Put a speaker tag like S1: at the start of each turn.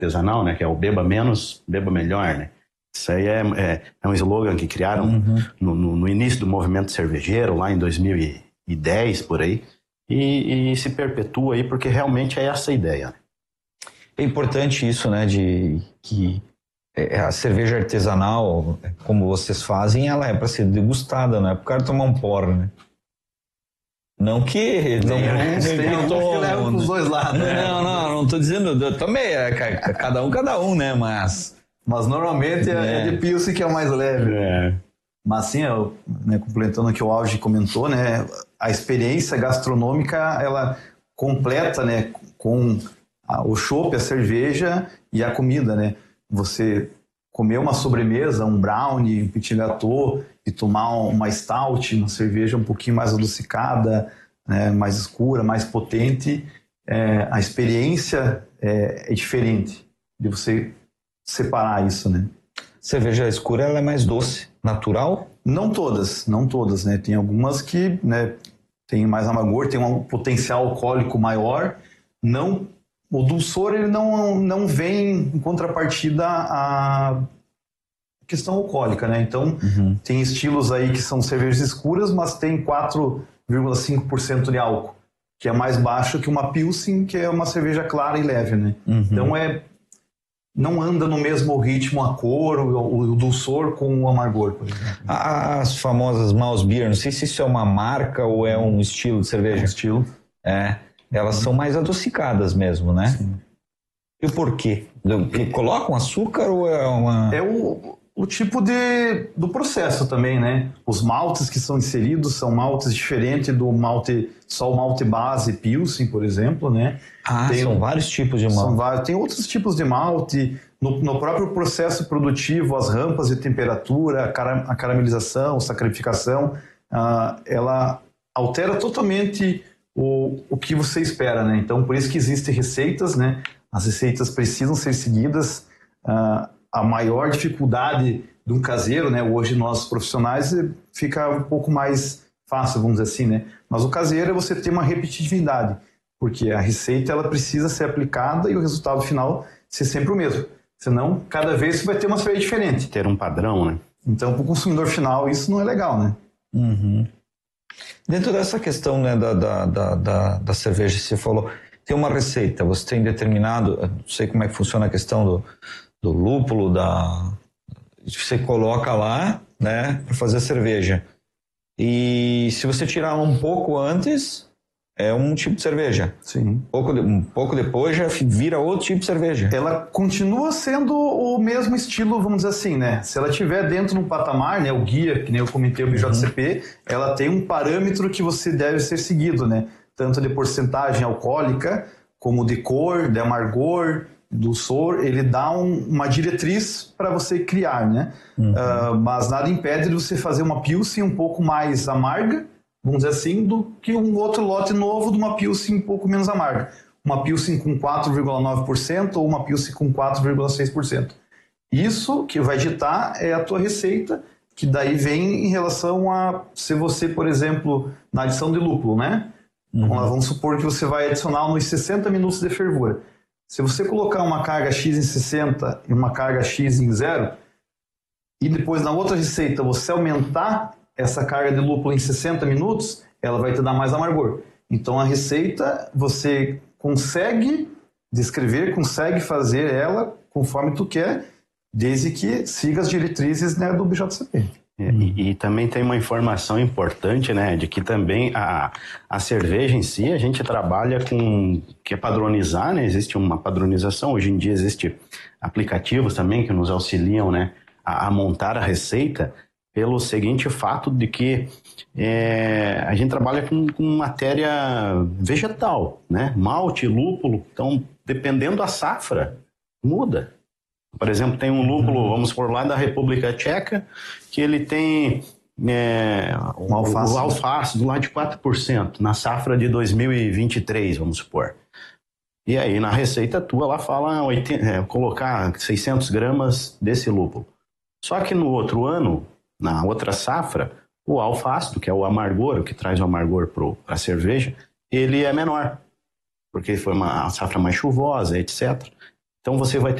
S1: artesanal, né? Que é o beba menos, beba melhor, né? Isso aí é um slogan que criaram no início do movimento cervejeiro, lá em 2010, por aí, e se perpetua aí porque realmente é essa a ideia, né?
S2: É importante isso, né, de que a cerveja artesanal, como vocês fazem, ela é para ser degustada, não é para o cara tomar um porre, né? Não que
S3: tem alguns que levam pros dois lados, né?
S2: Não tô dizendo, também cada um, né, mas
S3: normalmente é de Pilsen que é o mais leve. Mas assim, complementando o que o Algi comentou, né, a experiência gastronômica, ela completa, né, com o chopp, a cerveja e a comida, né? Você comer uma sobremesa, um brownie, um petit gâteau e tomar uma stout, uma cerveja um pouquinho mais adocicada, né, mais escura, mais potente, a experiência é diferente de você separar isso, né?
S2: Cerveja escura, ela é mais doce, natural?
S3: Não todas, né? Tem algumas que, né, tem mais amargor, tem um potencial alcoólico maior. O dulçor, ele não vem em contrapartida à questão alcoólica, né? Então, tem estilos aí que são cervejas escuras, mas tem 4,5% de álcool, que é mais baixo que uma Pilsen, que é uma cerveja clara e leve, né? Então, não anda no mesmo ritmo a cor, o dulçor com o amargor, por exemplo.
S2: As famosas Mouse Beer, não sei se isso é uma marca ou é um estilo de cerveja.
S3: É um estilo.
S2: Elas são mais adocicadas mesmo, né?
S3: Sim.
S2: E por quê? Colocam açúcar ou é uma...
S3: É o tipo do processo também, né? Os maltes que são inseridos são maltes diferentes do malte, só o malte base Pilsen, por exemplo, né?
S2: São vários tipos de malte.
S3: Tem outros tipos de malte. No próprio processo produtivo, as rampas de temperatura, a caramelização, sacrificação, ela altera totalmente o que você espera, né? Então, por isso que existem receitas, né? As receitas precisam ser seguidas. A maior dificuldade de um caseiro, né? Hoje nós profissionais fica um pouco mais fácil, vamos dizer assim, né? Mas o caseiro é você ter uma repetitividade, porque a receita ela precisa ser aplicada e o resultado final ser sempre o mesmo. Senão, cada vez você vai ter uma cerveja diferente.
S1: Ter um padrão, né?
S3: Então, para o consumidor final, isso não é legal, né?
S2: Dentro dessa questão, né, da cerveja, você falou, tem uma receita, você tem determinado, não sei como é que funciona a questão do lúpulo, você coloca lá, né, para fazer a cerveja. E se você tirar um pouco antes, é um tipo de cerveja.
S3: Sim.
S2: Um pouco depois já vira outro tipo de cerveja.
S3: Ela continua sendo o mesmo estilo, vamos dizer assim, né? Se ela estiver dentro de um patamar, né, o guia, que nem eu comentei, o BJCP, ela tem um parâmetro que você deve ser seguido, né? Tanto de porcentagem alcoólica, como de cor, de amargor, dulçor, ele dá uma diretriz para você criar, né? Mas nada impede de você fazer uma Pilsen um pouco mais amarga, vamos dizer assim, do que um outro lote novo de uma Pilsen um pouco menos amarga. Uma Pilsen com 4,9% ou uma Pilsen com 4,6%. Isso que vai ditar é a tua receita, que daí vem em relação a, se você, por exemplo, na adição de lúpulo, né? Vamos supor que você vai adicionar nos 60 minutos de fervura. Se você colocar uma carga X em 60 e uma carga X em 0, e depois na outra receita você aumentar essa carga de lúpulo em 60 minutos, ela vai te dar mais amargor. Então a receita você consegue descrever, consegue fazer ela conforme tu quer, desde que siga as diretrizes, né, do BJCP.
S1: E também tem uma informação importante, né, de que também a cerveja em si, a gente trabalha com, que é padronizar, né, existe uma padronização, hoje em dia existe aplicativos também que nos auxiliam, né, a montar a receita, pelo seguinte fato de que a gente trabalha com matéria vegetal, né, malte, lúpulo, então dependendo da safra, muda. Por exemplo, tem um lúpulo, vamos por lá da República Tcheca, que ele tem o alface do lado de 4%, na safra de 2023, vamos supor. E aí, na receita tua, lá fala colocar 600 gramas desse lúpulo. Só que no outro ano, na outra safra, o alfácido, que é o amargor, o que traz o amargor para a cerveja, ele é menor, porque foi uma safra mais chuvosa, etc. Então você vai ter